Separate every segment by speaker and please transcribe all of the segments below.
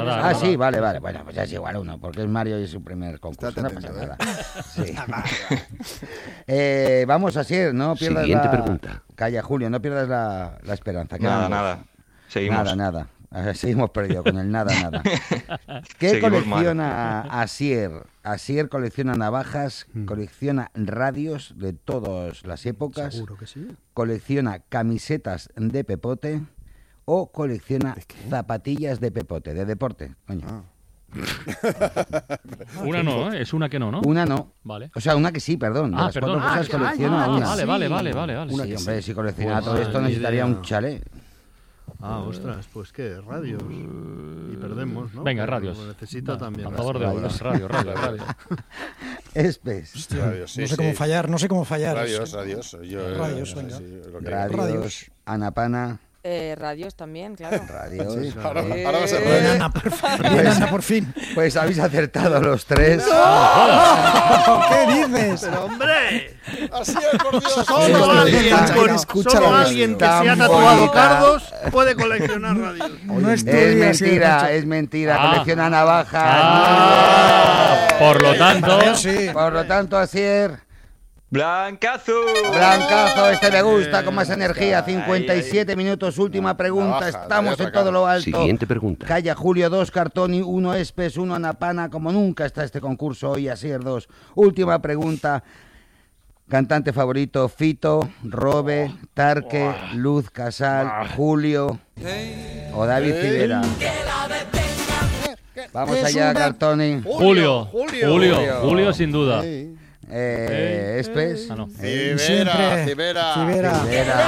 Speaker 1: nada.
Speaker 2: Sí, vale. Bueno, pues ya es igual uno, porque es Mario y es su primer concurso. No pasa nada. Sí. Vamos, Asier, no pierdas
Speaker 3: Siguiente pregunta.
Speaker 2: Calla, Julio, no pierdas la esperanza.
Speaker 4: Nada. Seguimos.
Speaker 2: Nada. Seguimos perdidos con el nada. ¿Qué
Speaker 4: Seguimos
Speaker 2: colecciona Asier? Asier colecciona navajas, colecciona radios de todas las épocas.
Speaker 5: Seguro que sí.
Speaker 2: Colecciona camisetas de Pepote o colecciona zapatillas de Pepote, de deporte. Coño.
Speaker 1: Una no, es una que no.
Speaker 2: Una no.
Speaker 1: Vale.
Speaker 2: O sea, una que sí, perdón. De las
Speaker 1: perdón.
Speaker 2: cuatro cosas colecciona una.
Speaker 1: Vale.
Speaker 2: Sí, hombre, si colecciona
Speaker 5: Pues
Speaker 2: todo esto necesitaría un chalet.
Speaker 5: Ostras, pues qué, radios. Y perdemos, ¿no?
Speaker 1: Venga,
Speaker 5: Pero
Speaker 1: radios.
Speaker 5: Necesita también.
Speaker 1: A favor de
Speaker 2: Radios.
Speaker 1: radio.
Speaker 2: Espes.
Speaker 6: Radios, sí,
Speaker 7: No sé cómo fallar.
Speaker 6: Radios.
Speaker 7: Radios, venga.
Speaker 2: Radios, Anapana.
Speaker 8: Radios también, claro.
Speaker 2: Radios.
Speaker 7: Sí.
Speaker 6: Ahora va a ser
Speaker 7: Bien,
Speaker 6: radio.
Speaker 7: Ana, bien, Ana, por fin.
Speaker 2: Pues habéis acertado los tres.
Speaker 7: ¿Qué dices?
Speaker 5: ¡Pero, hombre!
Speaker 6: Así es, por Dios.
Speaker 5: Solo alguien que se ha
Speaker 2: Tan
Speaker 5: tatuado
Speaker 2: bonita.
Speaker 5: cardos puede coleccionar radios.
Speaker 7: No
Speaker 2: Es
Speaker 7: estudias,
Speaker 2: mentira, es mentira.
Speaker 1: Ah.
Speaker 2: Colecciona navajas.
Speaker 1: Por lo tanto,
Speaker 7: Sí.
Speaker 2: Por lo tanto, Asier,
Speaker 4: ¡Blancazo!
Speaker 2: Blancazo, este me gusta, con más energía. 57 minutos, última pregunta.
Speaker 6: Navaja,
Speaker 2: Estamos
Speaker 6: la
Speaker 2: en todo lo alto.
Speaker 3: Siguiente pregunta.
Speaker 2: Calla, Julio 2, Cartoni 1, Espes 1, Anapana. Como nunca está este concurso hoy, Asier 2. Última pregunta. Cantante favorito: Fito, Robe, Tarque, Luz Casal, Julio o David Civera. Vamos allá, Cartoni.
Speaker 1: Julio sin duda.
Speaker 2: Espes.
Speaker 1: Ah, no.
Speaker 6: Civera.
Speaker 2: Civera.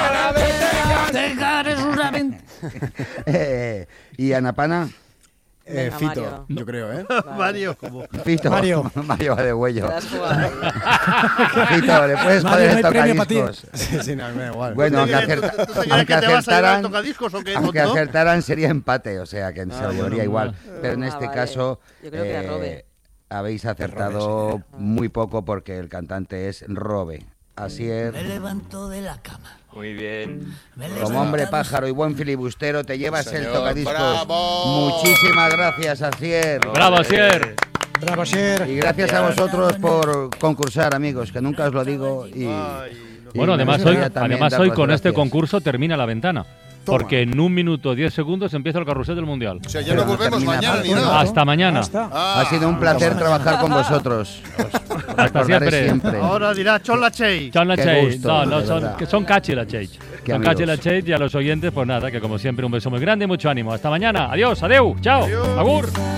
Speaker 2: ¿Y Anapana?
Speaker 8: Venga,
Speaker 7: Fito,
Speaker 8: Mario.
Speaker 7: yo creo, ¿eh?
Speaker 5: Mario, como.
Speaker 2: Fito.
Speaker 7: Mario.
Speaker 2: Mario va de huello.
Speaker 8: Te has jugado.
Speaker 2: Fito, le puedes
Speaker 7: Mario,
Speaker 2: joder
Speaker 7: no
Speaker 2: el
Speaker 7: hay premio para ti.
Speaker 2: tocadiscos.
Speaker 7: Sí, no, me da igual.
Speaker 2: Bueno, aunque,
Speaker 5: ¿Tú te crees
Speaker 2: aunque
Speaker 5: que te vas a llevar
Speaker 2: acertaran,
Speaker 5: el tocadiscos o qué,
Speaker 2: aunque
Speaker 5: tonto?
Speaker 2: acertaran sería empate, o sea que se lo llevaría igual. Pero en este
Speaker 8: vale.
Speaker 2: caso
Speaker 8: Yo creo que era Robe.
Speaker 2: habéis acertado muy poco porque el cantante es Robe. Asier,
Speaker 9: levanto de la cama.
Speaker 4: Muy bien.
Speaker 2: como hombre pájaro y buen filibustero, te llevas el
Speaker 6: Señor,
Speaker 2: tocadiscos.
Speaker 6: ¡bravo!
Speaker 2: Muchísimas gracias, Asier.
Speaker 1: Bravo, Asier.
Speaker 7: Bravo, Asier.
Speaker 2: Y gracias a vosotros por concursar, amigos, que nunca os lo digo. Y
Speaker 1: Bueno,
Speaker 2: me
Speaker 1: además
Speaker 2: gustaría
Speaker 1: hoy
Speaker 2: también
Speaker 1: con
Speaker 2: daros
Speaker 1: este
Speaker 2: gracias.
Speaker 1: concurso termina la ventana. Porque en 1 minuto 10 segundos empieza el carrusel del Mundial.
Speaker 6: O sea, ya no volvemos
Speaker 2: termina
Speaker 6: mañana ni
Speaker 2: pronto.
Speaker 6: nada.
Speaker 1: Hasta mañana.
Speaker 2: Ha sido un placer trabajar con vosotros. Os recordaré
Speaker 1: siempre.
Speaker 5: Ahora dirá Chola Chey.
Speaker 1: Son la
Speaker 2: Qué
Speaker 1: Chase.
Speaker 2: gusto,
Speaker 1: No,
Speaker 2: de
Speaker 1: son,
Speaker 2: verdad.
Speaker 1: que son Cachi la Chase.
Speaker 2: Qué
Speaker 1: Son Cachi
Speaker 2: amigos.
Speaker 1: la Chase y a los oyentes, pues nada, que como siempre un beso muy grande y mucho ánimo. Hasta mañana. Adiós, adeu, chao, agur.